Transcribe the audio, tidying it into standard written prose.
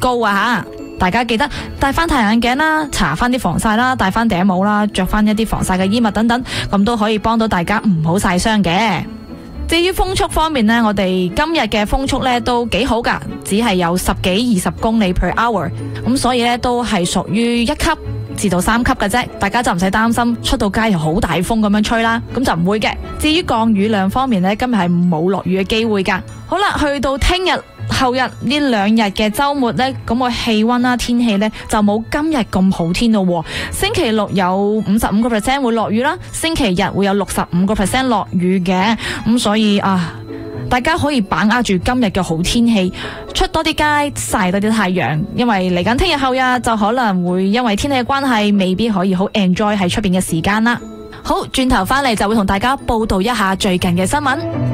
高啊吓。大家記得戴翻太陽眼鏡啦，搽翻啲防曬啦，戴翻頂帽啦，着翻一啲防曬嘅衣物等等，咁都可以幫到大家唔好曬傷嘅。至於風速方面呢，我哋今日嘅風速呢都幾好噶，只係有10幾20公里 per hour， 咁所以呢都係屬於1級至到3級嘅啫，大家就唔使擔心出到街又好大風咁樣吹啦，咁就唔會嘅。至於降雨量方面呢，今日係冇落雨嘅機會噶。好啦，去到聽日後日呢2日嘅週末呢，咁個氣溫啦、天氣呢就冇今日咁好天咯。星期六有55% 會落雨啦，星期日會有65% 落雨嘅，咁所以大家可以把握住今日嘅好天氣，出多啲街曬多啲太陽，因為嚟緊聽日後日就可能會因為天氣嘅關係，未必可以好 enjoy 喺出邊嘅時間啦。好，轉頭翻嚟就會同大家報道一下最近嘅新聞。